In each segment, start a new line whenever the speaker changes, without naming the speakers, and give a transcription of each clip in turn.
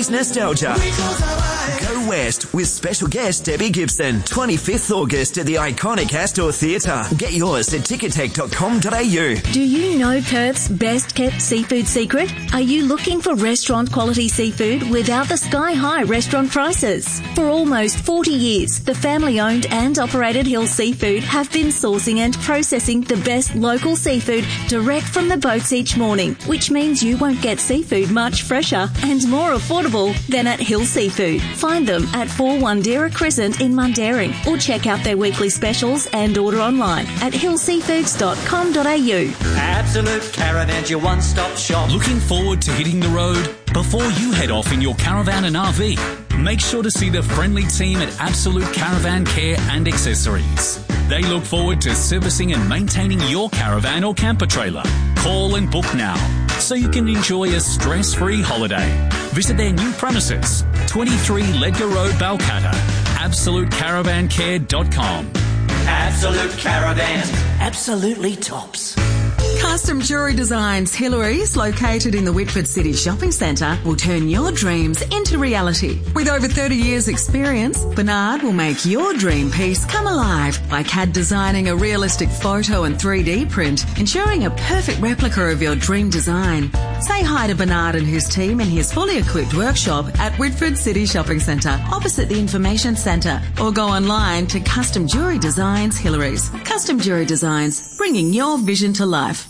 70s nostalgia. Go West with special guest Debbie Gibson, 25th August at the iconic Astor Theatre. Get yours at ticketek.com.au.
Do you know Perth's best-kept seafood secret? Are you looking for restaurant-quality seafood without the sky-high restaurant prices? For almost 40 years, the family-owned and operated Hill Seafood have been sourcing and processing the best local seafood direct from the boats each morning, which means you won't get seafood much fresher and more affordable than at Hill Seafood. Find them at 4 Wandera Crescent in Mundaring, or check out their weekly specials and order online at hillseafoods.com.au.
Absolute Caravan's your one-stop shop.
Looking forward to hitting the road? Before you head off in your caravan and RV, make sure to see the friendly team at Absolute Caravan Care and Accessories. They look forward to servicing and maintaining your caravan or camper trailer. Call and book now so you can enjoy a stress-free holiday. Visit their new premises, 23 Ledgar Road, Balcatta. AbsoluteCaravanCare.com.
Absolute Caravan. Absolutely tops.
Custom Jewellery Designs Hillary's, located in the Whitford City Shopping Centre, will turn your dreams into reality. With over 30 years' experience, Bernard will make your dream piece come alive by CAD designing a realistic photo and 3D print, ensuring a perfect replica of your dream design. Say hi to Bernard and his team in his fully equipped workshop at Whitford City Shopping Centre, opposite the Information Centre, or go online to Custom Jewellery Designs Hillary's. Custom Jewellery Designs, bringing your vision to life.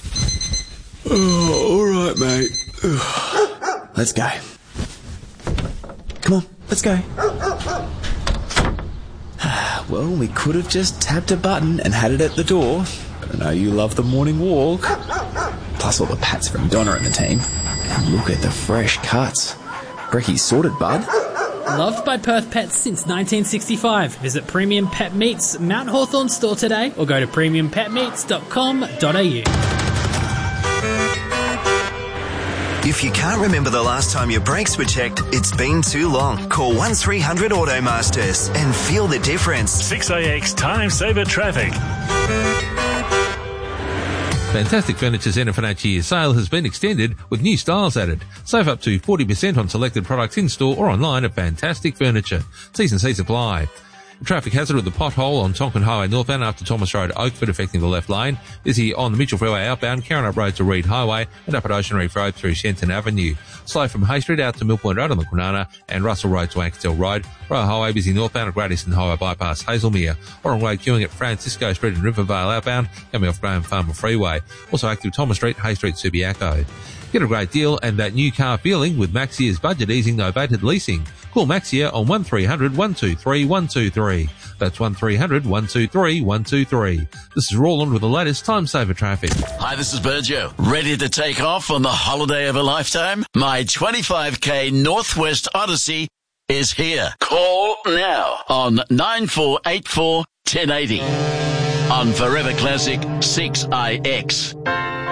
Oh, all right, mate. Let's go. Come on, let's go. Well, we could have just tapped a button and had it at the door, but I know you love the morning walk. Plus all the pats from Donna and the team. And look at the fresh cuts. Brecky's sorted, bud.
Loved by Perth pets since 1965. Visit Premium Pet Meats Mount Hawthorn store today or go to premiumpetmeats.com.au.
If you can't remember the last time your brakes were checked, it's been too long. Call 1300 Automasters and feel the difference.
6AX Time Saver Traffic.
Fantastic Furniture Centre financial year sale has been extended with new styles added. Save up to 40% on selected products in-store or online at Fantastic Furniture. T&C supply. Traffic hazard with the pothole on Tonkin Highway northbound after Thomas Road, Oakford, affecting the left lane. Busy on the Mitchell Freeway outbound, Carrinup Road to Reed Highway, and up at Ocean Reef Road through Shenton Avenue. Slow from Hay Street out to Mill Point Road on the Kwinana, and Russell Road to Ankersdale Road. Royal Highway busy northbound at Great Eastern Highway bypass Hazelmere. Oran Way queuing at Francisco Street and Rivervale outbound, coming off Graham Farmer Freeway. Also active Thomas Street, Hay Street, Subiaco. Get a great deal and that new car feeling with Maxia's budget easing novated leasing. Call Maxia on 1300 123 123. That's 1300 123 123. This is Roland with the latest Time Saver traffic.
Hi, this is Burjo. Ready to take off on the holiday of a lifetime? My 25k Northwest Odyssey is here. Call now on 9484 1080 on Forever Classic 6IX.